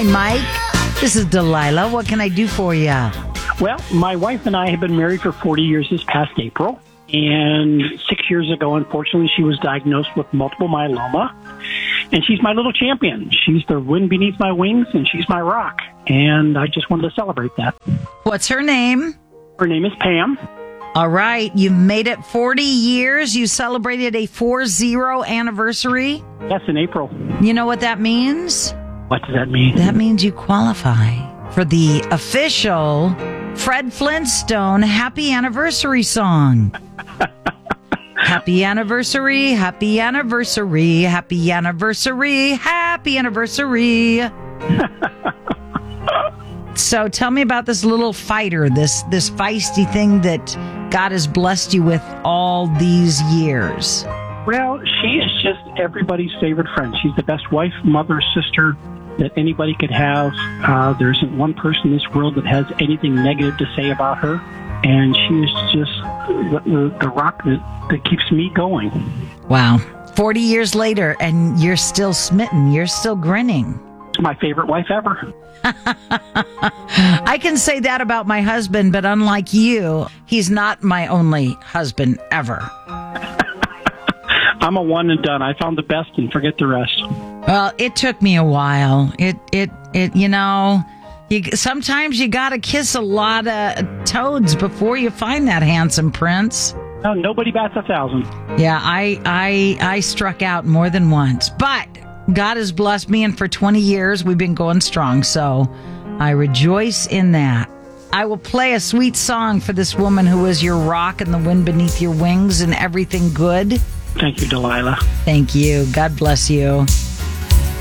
Hi, Mike. This is Delilah. What can I do for you? Well, my wife and I have been married for 40 years this past April. And 6 years ago, unfortunately, she was diagnosed with multiple myeloma. And she's my little champion. She's the wind beneath my wings, and she's my rock. And I just wanted to celebrate that. What's her name? Her name is Pam. All right. You've made it 40 years. You celebrated a 40 anniversary. Yes, in April. You know what that means? What does that mean? That means you qualify for the official Fred Flintstone Happy Anniversary song. Happy anniversary, happy anniversary, happy anniversary, happy anniversary. So tell me about this little fighter, this feisty thing that God has blessed you with all these years. Well, she is just everybody's favorite friend. She's the best wife, mother, sister that anybody could have. There isn't one person in this world that has anything negative to say about her. And she is just the rock that keeps me going. Wow. 40 years later, and you're still smitten. You're still grinning. It's my favorite wife ever. I can say that about my husband, but unlike you, he's not my only husband ever. I'm a one and done. I found the best and forget the rest. Well, it took me a while. Sometimes you got to kiss a lot of toads before you find that handsome prince. No, nobody bats 1,000. Yeah, I struck out more than once, but God has blessed me, and for 20 years we've been going strong, so I rejoice in that. I will play a sweet song for this woman who is your rock and the wind beneath your wings and everything good. Thank you, Delilah. Thank you. God bless you.